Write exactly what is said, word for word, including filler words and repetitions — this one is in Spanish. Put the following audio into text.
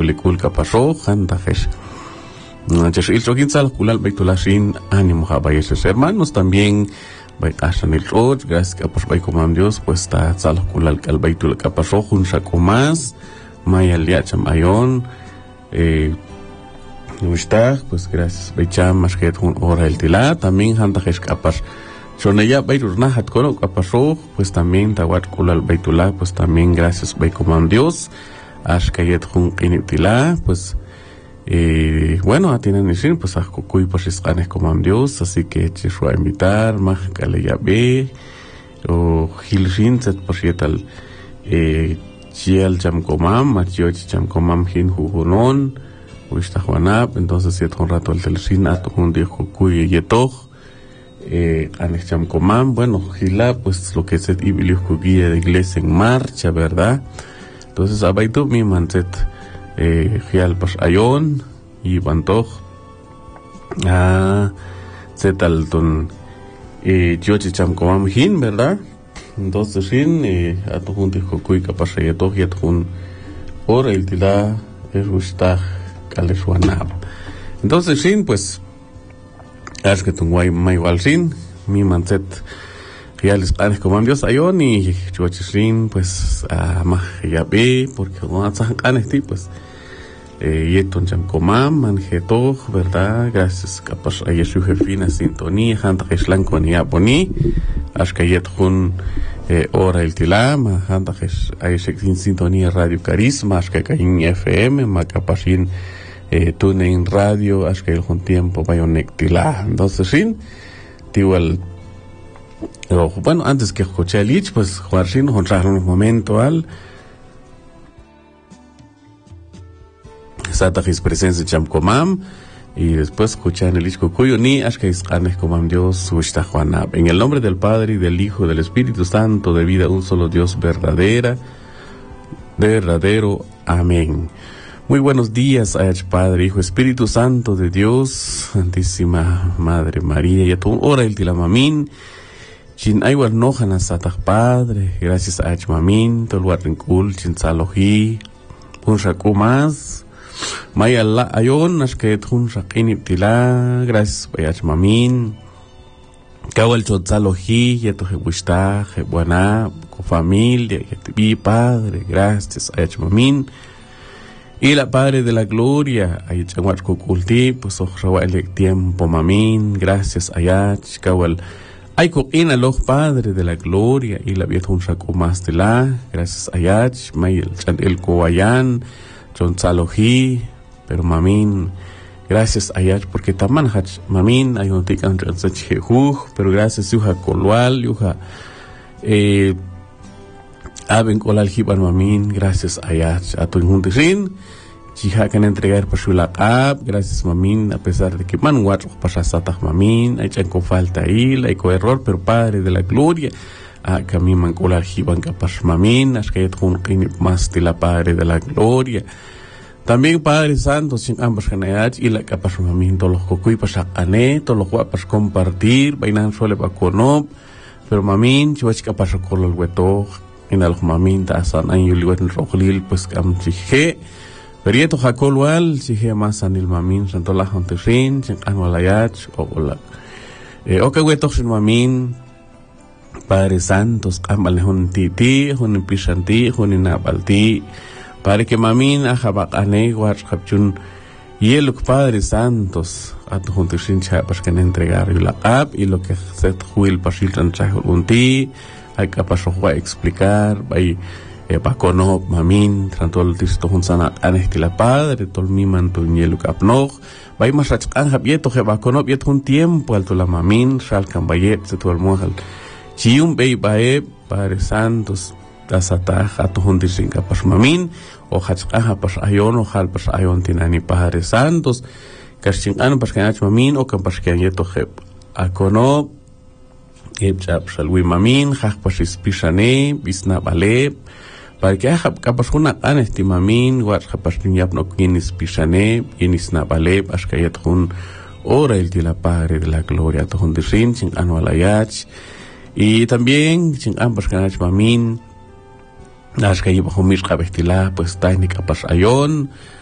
Chilikul Capasó, Hantajesh. Chashil Choquinzal, Kulal Baitulashin, ánimo Jabayes hermanos, también Baitashan el Roch, gracias a por Baikomam Dios, pues está Tzal Kulal Calbaitul Capasó, Junchacomas, Maya Liacham Ayon, eh, pues gracias Baicham, Masket, un hora el Tila, también Hantajesh Capas. Sonaya Bairurnahat Kolo Capasó, pues también Tawat Kulal Baitulá, pues también gracias Baikomam Dios, Ashkayet Jun Initila, pues. Eh, bueno, atinan decir, pues a Kukuy pues iscanes como Dios, así que chisua invitar, más Kaleyabe, o Hilshin, set por tal, eh, Chial Chamcomam, Machiochi Chamcomam Hin Jujunon, Uista Juanap, entonces si un rato el telsin, a un día Kukuy Yetoj, eh, Anex Chamcomam, bueno, Gila, pues lo que es el Ibilio Kuguía de iglesia en marcha, ¿verdad? Entonces, abaitu mi manset. Eh, Gial pas ayon y bantoj a zetalton eh yochi cham komam hin, ¿verdad? Entonces sin eh a tu junti kokuy kapas ya to ya tun or el tila es gusta kaleswanab. Entonces sin pues es que tu guay mai igual sin mi manset Gial espanes komam Dios ayon y yochi sin pues a ma ya be porque no hacen canes pues Eh, Yeton Chamcomam, Manjeto, ¿verdad? Gracias, capaz a Yesu Jefina, Sintonía, Hanta Geslan con Yaponi, Ashkayet Hun, Ora el Tilam, Hanta Ges, Ayesek Sintonía Radio Carisma, Ashkakain F M, Macapasin, Tunein Radio, Ashkayel Hun Tiempo, Bayonek Tila. Entonces, sin, igual, bueno, antes que escuché el Ich, pues, jugar sin, encontrar un momento al. Satajis presencia Chamcomam y después escuchan el disco Cuyo ni Ashkais Kanes Comam Dios Ushta Juanab. En el nombre del Padre y del Hijo y del Espíritu Santo, de vida un solo Dios verdadera, verdadero. Amén. Muy buenos días, Ayach Padre, Hijo, Espíritu Santo de Dios, Santísima Madre María, y a tu hora el Tilamamin. Chin Aywar Nohana Sataj Padre, gracias a Ayach Mamin, Tolwar Rincul, Chin Salohi, un Shakumas. Maya la ayon ashket hun shaqini tila gracias bayach mamin kawal chotzaloji yeto jebuishta jebuana con familia yetibi padre gracias ayach mamin y la Padre de la Gloria ayach anwach kukulti pues ojrawa el tiempo mamin gracias ayach kawal ay kokina loh Padre de la Gloria y la viet hun shakumas tila gracias ayach mayel chan el kowayan John Salohi, pero mamin, gracias ayach, porque taman hach, mamin, hay un tic entre el pero gracias yuja colwal, yuja, eh, aben colal hiban mamin, gracias ayach, a tu injuntisin, chiha can entregar por su lacab, gracias mamin, a pesar de que man watch pasa satah mamin, hay chanco falta ahí, hay co error, pero Padre de la Gloria, a kami mangkolar hiban kapas mamin, ashkayet hun qinip mas tila Padre de la Gloria. También Padre Santo, sin ambas generadas, y la capas mamin, todos los cocuy pasacane, todos los guapas compartir, bainan suele baconop, pero mamin, chivach capas con el hueto, en el mamin, tasan, año liwet en rojlil, pues cam chije, perieto jacolwal, chije más anil mamin, santo la honterin, sin anualayach, o la, eh, oka hueto sin mamin, Padre Santos, ambal hun titi, hun pisanti, hun inabalti, Padre que mamin ajabacane guach capchun yeluk Padre Santos a tu junto sin chapas que entregar y la app y lo que se huil pasil tranchajo unti hay capaz de explicar vai pacono mamin tanto el tisto hunsana anestila Padre tol mi manto yeluk apnog vai mas rachkan habieto je bacono biet un tiempo alto la mamin sal cambayet se todo el mundo chium bei bae Padre Santos tasatah atu hundir singka pas mamin o hachqaha pas ayon o hal pas ayon tinani Padre Santos kashingan pas kanach mamin o kan pas kanyeto heb akono ebchap shalwi mamin hach pas ispishane bisna bale para que hab kapas una anesti mamin wat kapas ninyap no kin ispishane inisna bale pas kayet hun ora el de la Padre de la Gloria tu hundir sin sin anualayach y también sin ambas kanach mamin las que llevo mis cabestila pues técnica pas ayon